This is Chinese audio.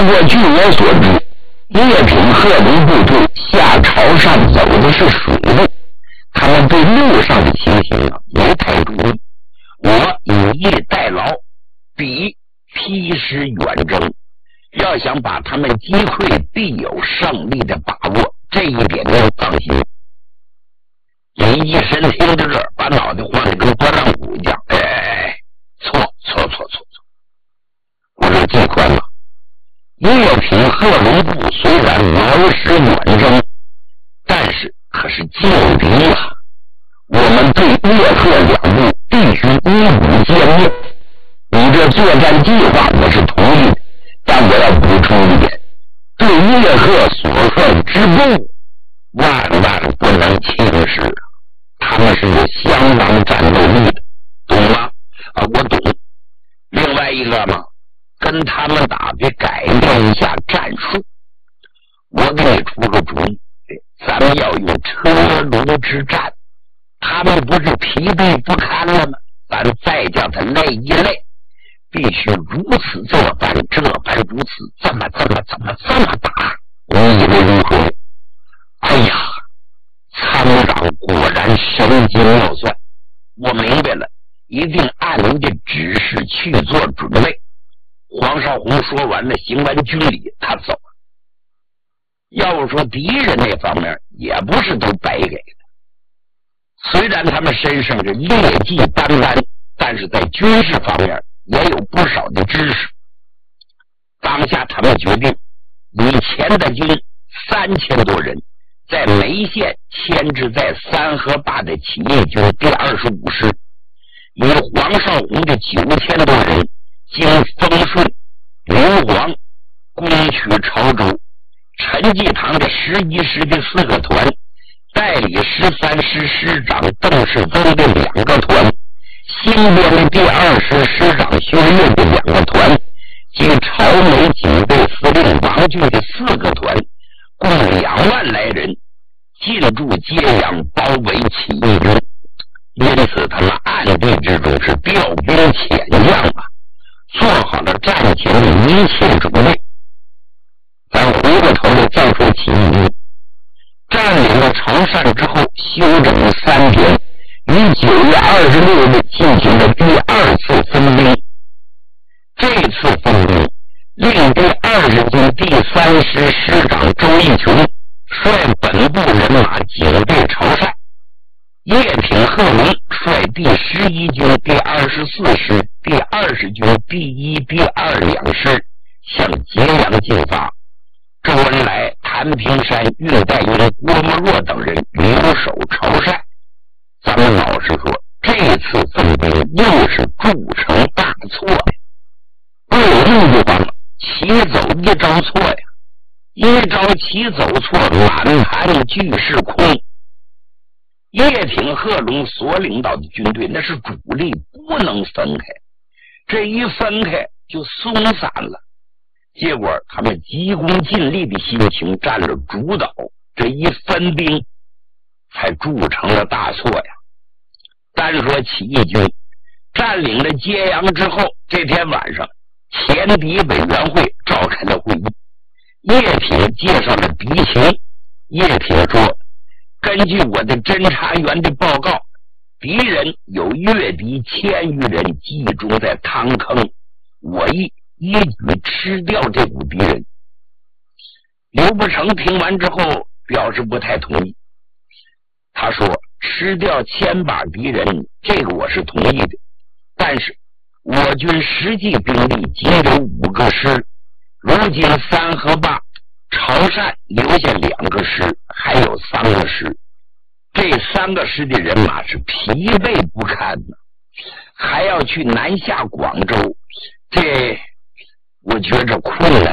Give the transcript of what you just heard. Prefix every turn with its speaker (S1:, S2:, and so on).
S1: 过据我所知，叶挺贺龙部队下潮汕走的是水路，他们对路上的情形没太注意。我以逸待劳，比披师远征，要想把他们击溃，必有胜利的把握，这一点您放心。李义深听到这儿，把脑袋晃得跟拨浪鼓一样。错，我说记宽了。叶挺贺龙部虽然劳师远征，但是可是劲敌啊！我们对叶贺两部必须一鼓歼灭。你这作战计划我是同意的，但我要补充一点，对叶贺所率之部万不能轻视，他们是有相当战斗力的，懂吗？我懂。另外一个嘛，跟他们打得改变一下战术。我给你出个主意，咱们要用车轮之战。他们不是疲惫不堪了吗？咱再叫他累一累，必须如此这般如此，这么打，你以为如何？哎呀，参长果然神机妙算，我明白了，一定按您的指示去做准备。黄绍竑说完了，行完军礼，他走了。要说敌人那方面也不是都白给的，虽然他们身上的劣迹斑斑，但是在军事方面也有不少的知识。当下他们决定以前的军3000多人，在眉县牵制在三河坝的起义军第25师，以黄绍竑的9000多人经丰顺、刘黄攻取潮州，陈济棠的11师的4个团，代理13师师长邓世峰的2个团，新编的第2师师长薛岳的2个团，及朝美警备司令王俊的4个团，共2万来人进驻揭阳，包围起义军。因此他们暗地之中是调兵遣将啊，做好了战前的一切准备。咱回过头来再说起义军。占领了潮汕之后，休整了3天，于9月26日进行了第2次分兵。这次分兵令第20军第3师师长周义琼率本部人马警备潮汕，叶挺贺龙率第11军第24师、第20军第1、第2两师向揭阳进发。周恩来、谭平山、恽代英、郭沫若等人留守潮汕。咱们老实说，这次分兵又是铸成大错呀！不有一句话吗？棋走一招错呀，一招棋走错，满盘俱是空。叶挺贺龙所领导的军队那是主力，不能分开，这一分开就松散了。结果他们急功近利的心情占了主导，这一分兵才铸成了大错呀。单说起义军占领了揭阳之后，这天晚上前敌委员会召开了会议，叶挺介绍了敌情。叶挺说，根据我的侦察员的报告，敌人有越敌1000余人集中在汤坑，我一举吃掉这股敌人。刘伯承听完之后表示不太同意，他说吃掉1000把敌人，这个我是同意的，但是我军实际兵力仅有5个师，如今三河坝、潮汕留下2个师，还有3个师，这3个师的人马是疲惫不堪的，还要去南下广州，这我觉着困难。